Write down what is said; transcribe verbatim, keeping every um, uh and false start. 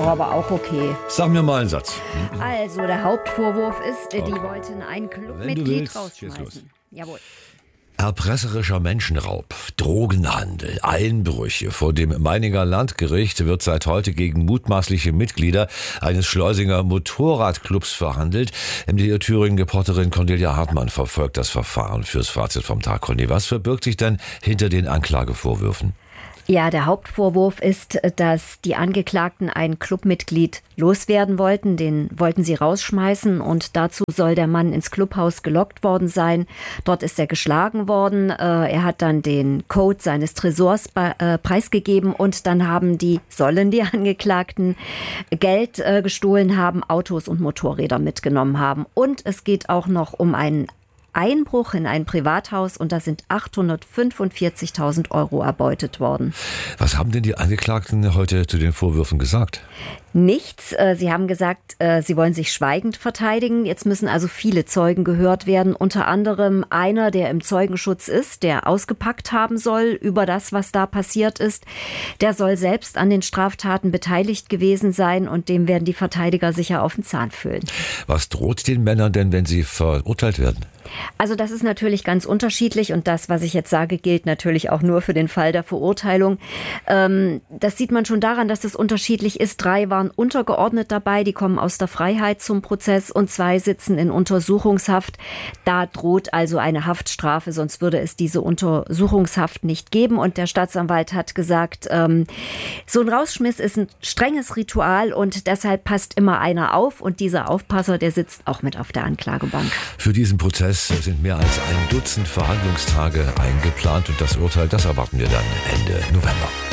aber auch okay. Sag mir mal einen Satz. Also, der Hauptvorwurf ist, die Okay. wollten ein Wenn du Clubmitglied willst, schieß los. rausschmeißen. Jawohl. Erpresserischer Menschenraub, Drogenhandel, Einbrüche. Vor dem Meininger Landgericht wird seit heute gegen mutmaßliche Mitglieder eines Schleusinger Motorradclubs verhandelt. M D R Thüringen-Reporterin Cornelia Hartmann verfolgt das Verfahren fürs Fazit vom Tag. Conny, was verbirgt sich denn hinter den Anklagevorwürfen? Ja, der Hauptvorwurf ist, dass die Angeklagten ein Clubmitglied loswerden wollten. Den wollten sie rausschmeißen und dazu soll der Mann ins Clubhaus gelockt worden sein. Dort ist er geschlagen worden. Er hat dann den Code seines Tresors preisgegeben und dann haben die, sollen die Angeklagten Geld gestohlen haben, Autos und Motorräder mitgenommen haben. Und es geht auch noch um einen Einbruch in ein Privathaus und da sind achthundertfünfundvierzigtausend Euro erbeutet worden. Was haben denn die Angeklagten heute zu den Vorwürfen gesagt? Nichts. Sie haben gesagt, sie wollen sich schweigend verteidigen. Jetzt müssen also viele Zeugen gehört werden. Unter anderem einer, der im Zeugenschutz ist, der ausgepackt haben soll über das, was da passiert ist. Der soll selbst an den Straftaten beteiligt gewesen sein und dem werden die Verteidiger sicher auf den Zahn fühlen. Was droht den Männern denn, wenn sie verurteilt werden? Also das ist natürlich ganz unterschiedlich und das, was ich jetzt sage, gilt natürlich auch nur für den Fall der Verurteilung. Ähm, das sieht man schon daran, dass es unterschiedlich ist. Drei waren untergeordnet dabei, die kommen aus der Freiheit zum Prozess und zwei sitzen in Untersuchungshaft. Da droht also eine Haftstrafe, sonst würde es diese Untersuchungshaft nicht geben. Und der Staatsanwalt hat gesagt, ähm, so ein Rausschmiss ist ein strenges Ritual und deshalb passt immer einer auf und dieser Aufpasser, der sitzt auch mit auf der Anklagebank. Für diesen Prozess sind mehr als ein Dutzend Verhandlungstage eingeplant und das Urteil, das erwarten wir dann Ende November.